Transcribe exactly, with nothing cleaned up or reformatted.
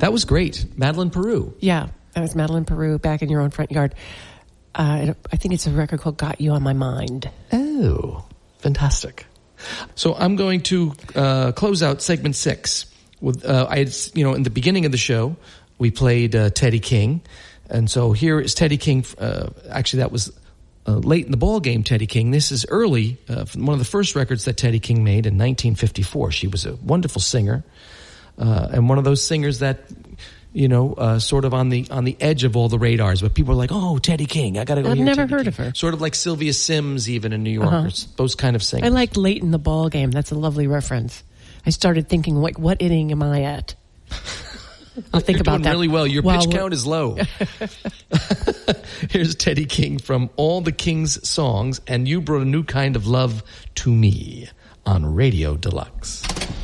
That was great. Madeline Peru. Yeah, that was Madeline Peru, Back in Your Own Front Yard. Uh, I think it's a record called Got You on My Mind. Oh, fantastic. So I'm going to uh, close out segment six. With uh, I, had, you know, in the beginning of the show, we played uh, Teddy King. And so here is Teddy King. Uh, actually, that was uh, late in the ball game, Teddy King. This is early, uh, one of the first records that Teddy King made in nineteen fifty-four. She was a wonderful singer. Uh, and one of those singers that, you know, uh, sort of on the on the edge of all the radars, but people are like, "Oh, Teddy King, I got to go." I've hear never Teddy heard King. of her. Sort of like Sylvia Sims, even in New York, Uh-huh. or those kind of singers. I liked Late in the Ball Game. That's a lovely reference. I started thinking, like, what inning am I at? I'll think You're about doing that. really well. Your While pitch we're- count is low. Here's Teddy King from All the King's Songs, and You Brought a New Kind of Love to Me on Radio Deluxe.